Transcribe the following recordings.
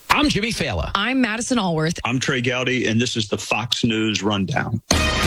I'm Jimmy Fallon. I'm Madison Allworth. I'm Trey Gowdy, and this is the Fox News Rundown.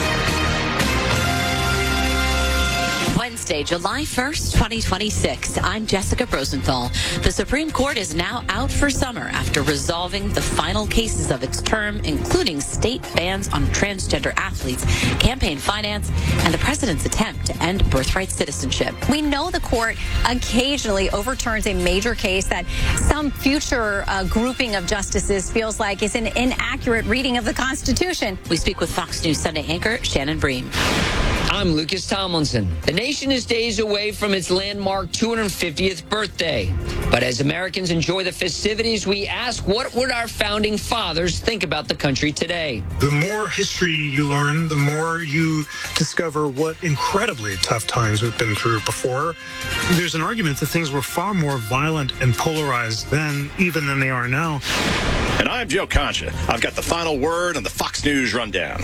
Wednesday, July 1st, 2026. I'm Jessica Rosenthal. The Supreme Court is now out for summer after resolving the final cases of its term, including state bans on transgender athletes, campaign finance, and the president's attempt to end birthright citizenship. We know the court occasionally overturns a major case that some future grouping of justices feels like is an inaccurate reading of the Constitution. We speak with Fox News Sunday anchor Shannon Bream. I'm Lucas Tomlinson. The nation is days away from its landmark 250th birthday. But as Americans enjoy the festivities, we ask, what would our founding fathers think about the country today? The more history you learn, the more you discover what incredibly tough times we've been through before. There's an argument that things were far more violent and polarized then, even than they are now. And I'm Joe Concha. I've got the final word on the Fox News Rundown.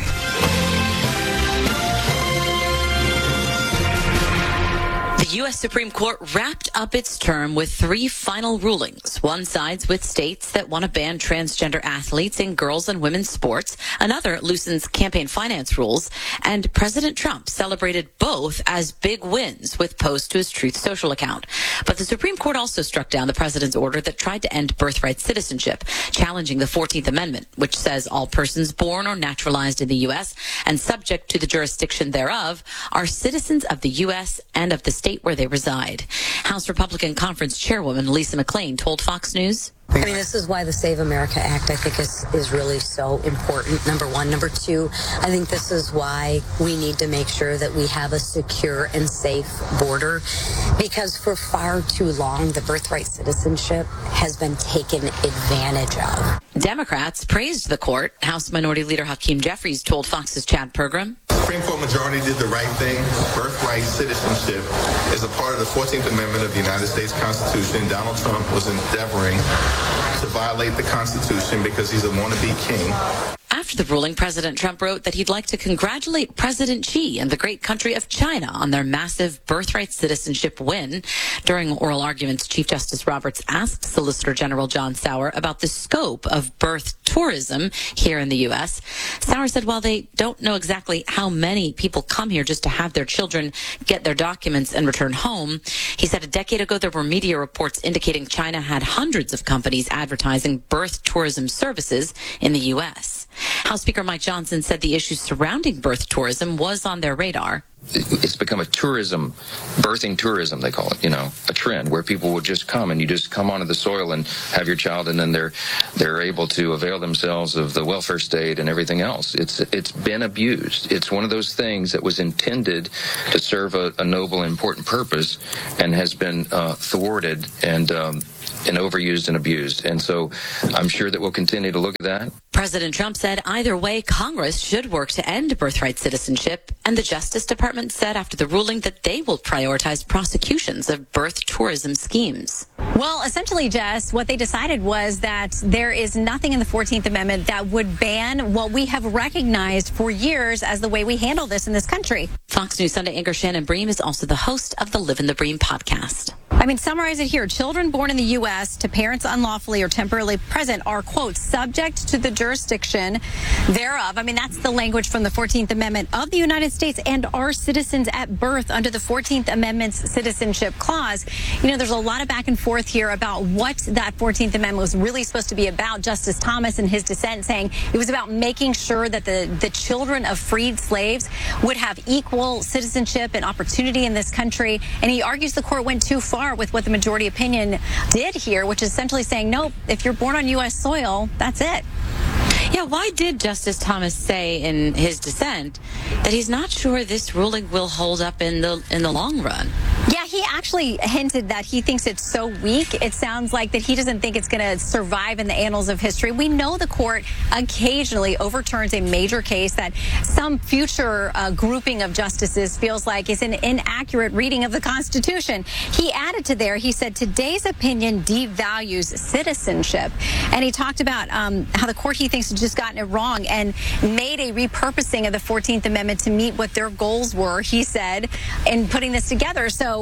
The U.S. Supreme Court wrapped up its term with 3 final rulings. One sides with states that want to ban transgender athletes in girls' and women's sports. Another loosens campaign finance rules. And President Trump celebrated both as big wins with posts to his Truth Social account. But the Supreme Court also struck down the president's order that tried to end birthright citizenship, challenging the 14th Amendment, which says all persons born or naturalized in the U.S. and subject to the jurisdiction thereof are citizens of the U.S. and of the state where they reside. House Republican Conference Chairwoman Lisa McClain told Fox News. I mean, this is why the Save America Act, I think, is really so important, number one. Number two, I think this is why we need to make sure that we have a secure and safe border, because for far too long, the birthright citizenship has been taken advantage of. Democrats praised the court. House Minority Leader Hakeem Jeffries told Fox's Chad Pergram. The Supreme Court majority did the right thing. Birthright citizenship is a part of the 14th Amendment of the United States Constitution. Donald Trump was endeavoring to violate the Constitution because he's a wannabe king. After the ruling, President Trump wrote that he'd like to congratulate President Xi and the great country of China on their massive birthright citizenship win. During oral arguments, Chief Justice Roberts asked Solicitor General John Sauer about the scope of birth tourism here in the U.S. Sauer said while they don't know exactly how many people come here just to have their children get their documents and return home, he said a decade ago there were media reports indicating China had hundreds of companies advertising birth tourism services in the U.S. House Speaker Mike Johnson said the issues surrounding birth tourism was on their radar. It's become a tourism, birthing tourism, they call it, a trend where people will just come and you just come onto the soil and have your child, and then they're able to avail themselves of the welfare state and everything else. It's been abused. It's one of those things that was intended to serve a noble and important purpose and has been thwarted and overused and abused. And so I'm sure that we'll continue to look at that. President Trump said either way, Congress should work to end birthright citizenship. And the Justice Department said after the ruling that they will prioritize prosecutions of birth tourism schemes. Well, essentially, Jess, what they decided was that there is nothing in the 14th Amendment that would ban what we have recognized for years as the way we handle this in this country. Fox News Sunday anchor Shannon Bream is also the host of the Live in the Bream podcast. I mean, summarize it here. Children born in the U.S. to parents unlawfully or temporarily present are, quote, subject to the jurisdiction thereof. I mean, that's the language from the 14th Amendment of the United States and are citizens at birth under the 14th Amendment's citizenship clause. There's a lot of back and forth here about what that 14th Amendment was really supposed to be about. Justice Thomas in his dissent saying it was about making sure that the children of freed slaves would have equal citizenship and opportunity in this country. And he argues the court went too far with what the majority opinion did here, which is essentially saying, nope, if you're born on U.S. soil, that's it. Yeah, why did Justice Thomas say in his dissent that he's not sure this ruling will hold up in the long run? Yeah, he actually hinted that he thinks it's so weak. It sounds like that he doesn't think it's going to survive in the annals of history. We know the court occasionally overturns a major case that some future grouping of justices feels like is an inaccurate reading of the Constitution. He added to there, he said, today's opinion devalues citizenship. And he talked about how the court, he thinks, has just gotten it wrong and made a repurposing of the 14th Amendment to meet what their goals were, he said, in putting this together. So we had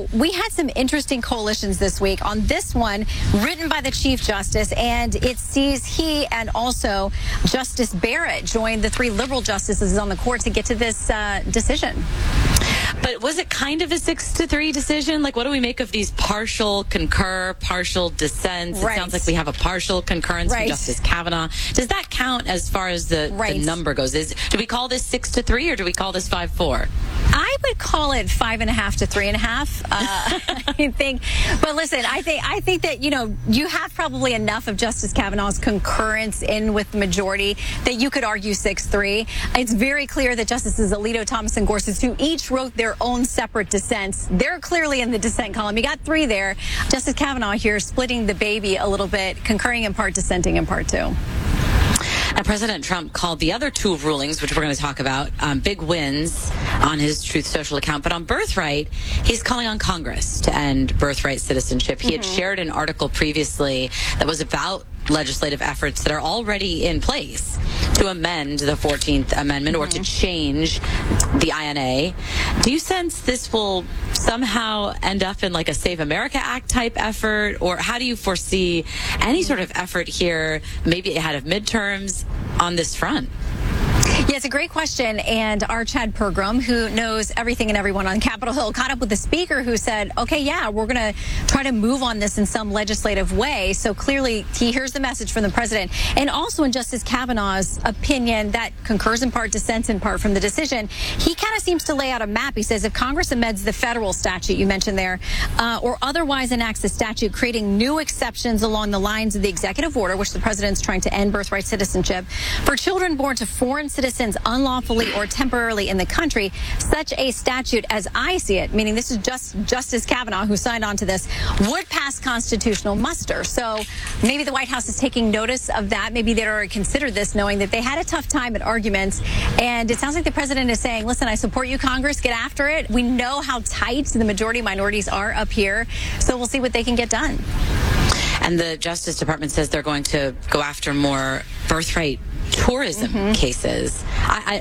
had some interesting coalitions this week. On this one, written by the Chief Justice, and it sees he and also Justice Barrett join the 3 liberal justices on the court to get to this decision. But was it kind of a 6-3 decision? Like, what do we make of these partial concur, partial dissents? It sounds like we have a partial concurrence from Justice Kavanaugh. Does that count as far as the number goes? Do we call this 6-3 or do we call this 5-4? I would call it 5.5 to 3.5. I think, but listen, I think that, you know, you have probably enough of Justice Kavanaugh's concurrence in with the majority that you could argue 6-3. It's very clear that Justices Alito, Thomas, and Gorsuch, who each wrote their own separate dissents, they're clearly in the dissent column. You got 3 there. Justice Kavanaugh here splitting the baby a little bit, concurring in part, dissenting in part too. And President Trump called the other 2 rulings, which we're going to talk about, big wins on his Truth Social account. But on birthright, he's calling on Congress to end birthright citizenship. He had shared an article previously that was about legislative efforts that are already in place to amend the 14th Amendment or to change the INA. Do you sense this will somehow end up in like a Save America Act type effort? Or how do you foresee any sort of effort here, maybe ahead of midterms, on this front? Yeah, it's a great question. And our Chad Pergram, who knows everything and everyone on Capitol Hill, caught up with the speaker who said, okay, yeah, we're going to try to move on this in some legislative way. So clearly he hears the message from the president. And also in Justice Kavanaugh's opinion that concurs in part, dissents in part from the decision, he kind of seems to lay out a map. He says if Congress amends the federal statute you mentioned there, or otherwise enacts a statute creating new exceptions along the lines of the executive order, which the president's trying to end birthright citizenship, for children born to foreign citizens unlawfully or temporarily in the country, such a statute, as I see it, meaning this is just Justice Kavanaugh who signed on to this, would pass constitutional muster. So maybe the White House is taking notice of that. Maybe they already considered this, knowing that they had a tough time at arguments. And it sounds like the president is saying, listen, I support you, Congress, get after it. We know how tight the majority minorities are up here, so we'll see what they can get done. And the Justice Department says they're going to go after more birthright tourism cases. I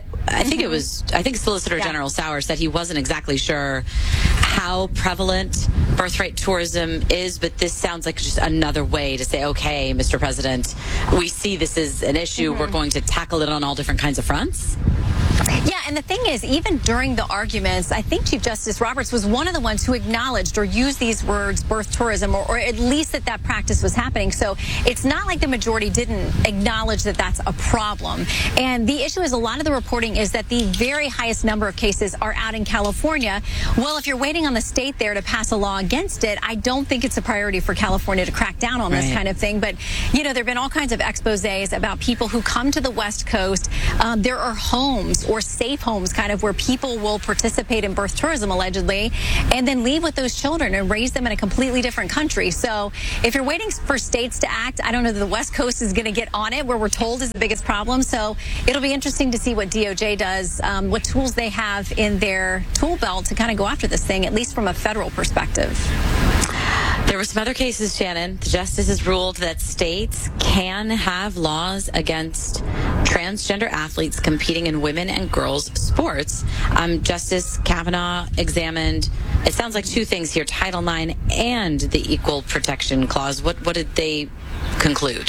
think Solicitor General Sauer said he wasn't exactly sure how prevalent birthright tourism is, but this sounds like just another way to say, okay, Mr. President, we see this is an issue. We're going to tackle it on all different kinds of fronts. Yeah, and the thing is, even during the arguments, I think Chief Justice Roberts was one of the ones who acknowledged or used these words, birth tourism, or at least that practice was happening. So it's not like the majority didn't acknowledge that that's a problem. And the issue is a lot of the reporting is that the very highest number of cases are out in California. Well, if you're waiting on the state there to pass a law against it, I don't think it's a priority for California to crack down on this kind of thing. But, you know, there have been all kinds of exposés about people who come to the West Coast. There are homes or safe homes kind of where people will participate in birth tourism allegedly and then leave with those children and raise them in a completely different country. So if you're waiting for states to act, I don't know that the West Coast is going to get on it, where we're told is the biggest problem. So it'll be interesting to see what DOJ does, what tools they have in their tool belt to kind of go after this thing, at least from a federal perspective. There were some other cases, Shannon. The justices ruled that states can have laws against transgender athletes competing in women and girls sports. Justice Kavanaugh examined, it sounds like 2 things here, Title IX and the Equal Protection Clause. What did they conclude?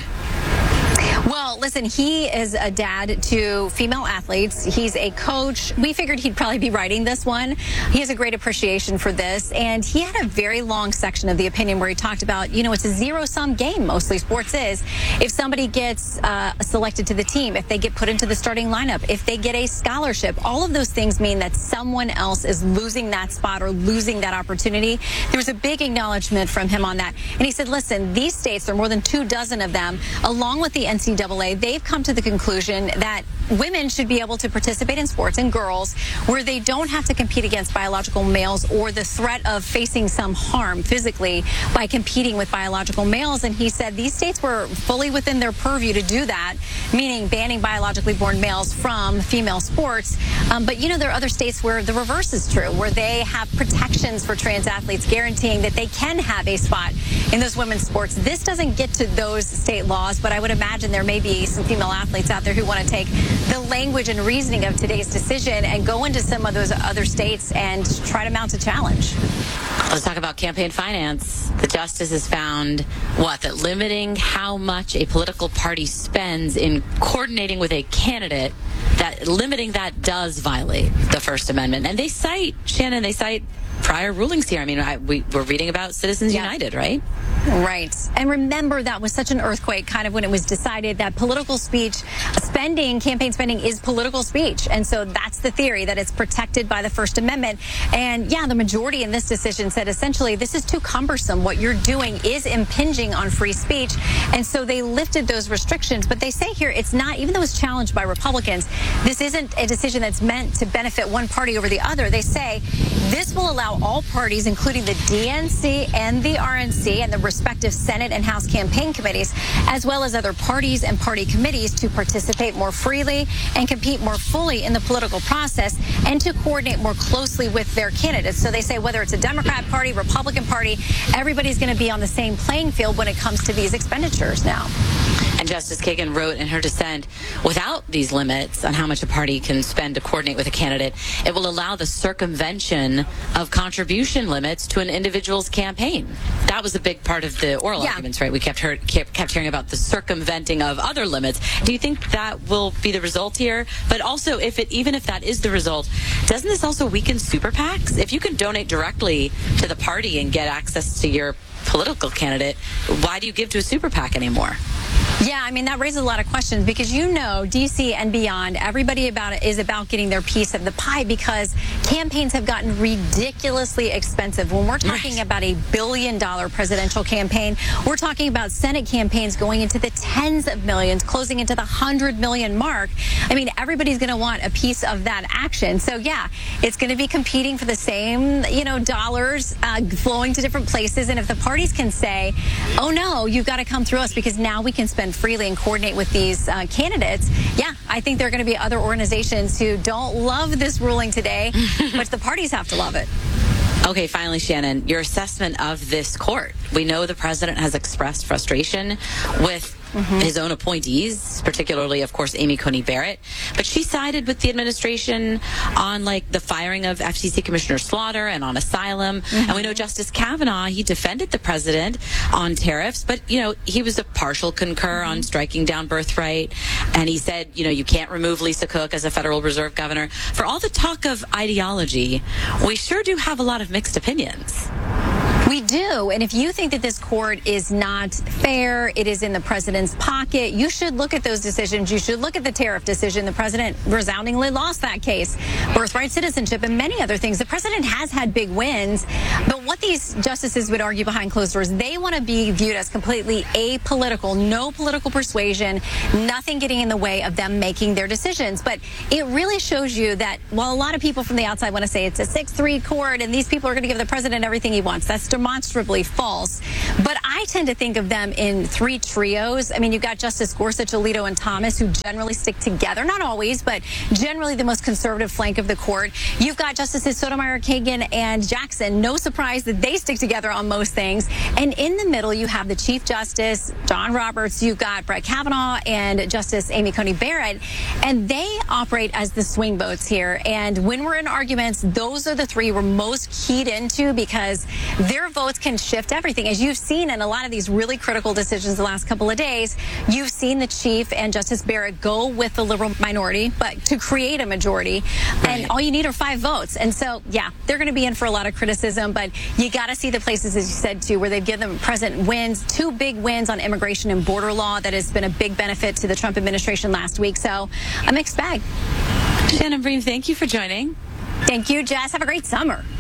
Well, listen, he is a dad to female athletes. He's a coach. We figured he'd probably be writing this one. He has a great appreciation for this. And he had a very long section of the opinion where he talked about, you know, it's a zero-sum game, mostly sports is. If somebody gets selected to the team, if they get put into the starting lineup, if they get a scholarship, all of those things mean that someone else is losing that spot or losing that opportunity. There was a big acknowledgement from him on that. And he said, listen, these states, there are more than 24 of them, along with the NCAA, they've come to the conclusion that women should be able to participate in sports, and girls, where they don't have to compete against biological males or the threat of facing some harm physically by competing with biological males. And he said these states were fully within their purview to do that, meaning banning biologically born males from female sports. But, you know, there are other states where the reverse is true, where they have protections for trans athletes guaranteeing that they can have a spot in those women's sports. This doesn't get to those state laws, but I would imagine there may be some female athletes out there who want to take the language and reasoning of today's decision and go into some of those other states and try to mount a challenge. Let's talk about campaign finance. The justices found that limiting how much a political party spends in coordinating with a candidate, that limiting that does violate the First Amendment. And they cite prior rulings here. I mean, we're reading about Citizens United, right? Right. And remember, that was such an earthquake kind of when it was decided that political speech spending, campaign spending, is political speech. And so that's the theory, that it's protected by the First Amendment. And yeah, the majority in this decision said essentially this is too cumbersome. What you're doing is impinging on free speech. And so they lifted those restrictions. But they say here it's not, even though it's challenged by Republicans, this isn't a decision that's meant to benefit one party over the other. They say this will allow all parties, including the DNC and the RNC and the respective Senate and House campaign committees, as well as other parties and party committees, to participate more freely and compete more fully in the political process and to coordinate more closely with their candidates. So they say whether it's a Democrat Party, Republican Party, everybody's going to be on the same playing field when it comes to these expenditures now. And Justice Kagan wrote in her dissent, without these limits on how much a party can spend to coordinate with a candidate, it will allow the circumvention of contribution limits to an individual's campaign. That was a big part of the oral arguments, right? We kept hearing about the circumventing of other limits. Do you think that will be the result here? But also, even if that is the result, doesn't this also weaken super PACs? If you can donate directly to the party and get access to your political candidate, why do you give to a super PAC anymore? Yeah, I mean, that raises a lot of questions because, DC and beyond, everybody is about getting their piece of the pie because campaigns have gotten ridiculously expensive. When we're talking about a $1 billion presidential campaign, we're talking about Senate campaigns going into the tens of millions, closing into the 100 million mark. I mean, everybody's going to want a piece of that action. So, yeah, it's going to be competing for the same, dollars flowing to different places. And if the parties can say, oh, no, you've got to come through us because now we can spend freely and coordinate with these candidates, I think there are going to be other organizations who don't love this ruling today, but the parties have to love it. Okay, finally, Shannon, your assessment of this court. We know the president has expressed frustration with his own appointees, particularly, of course, Amy Coney Barrett. But she sided with the administration on, the firing of FCC Commissioner Slaughter and on asylum. And we know Justice Kavanaugh, he defended the president on tariffs, but, he was a partial concur on striking down birthright. And he said, you can't remove Lisa Cook as a Federal Reserve governor. For all the talk of ideology, we sure do have a lot of mixed opinions. We do. And if you think that this court is not fair, it is in the president's pocket, you should look at those decisions. You should look at the tariff decision. The president resoundingly lost that case. Birthright citizenship and many other things. The president has had big wins. But what these justices would argue behind closed doors, they want to be viewed as completely apolitical, no political persuasion, nothing getting in the way of them making their decisions. But it really shows you that while a lot of people from the outside want to say it's a 6-3 court and these people are going to give the president everything he wants, that's demonstrably false. But I tend to think of them in three trios. I mean, you've got Justice Gorsuch, Alito, and Thomas, who generally stick together. Not always, but generally the most conservative flank of the court. You've got Justices Sotomayor, Kagan, and Jackson. No surprise that they stick together on most things. And in the middle, you have the Chief Justice, John Roberts. You've got Brett Kavanaugh and Justice Amy Coney Barrett. And they operate as the swing votes here. And when we're in arguments, those are the three we're most keyed into because their votes can shift everything. As you've seen in a lot of these really critical decisions the last couple of days, you've seen the Chief and Justice Barrett go with the liberal minority, but to create a majority. Right. And all you need are 5 votes. And so, yeah, they're going to be in for a lot of criticism, but you got to see the places, as you said, too, where they've given them present wins, 2 big wins on immigration and border law. That has been a big benefit to the Trump administration last week. So a mixed bag. Shannon Bream, thank you for joining. Thank you, Jess. Have a great summer.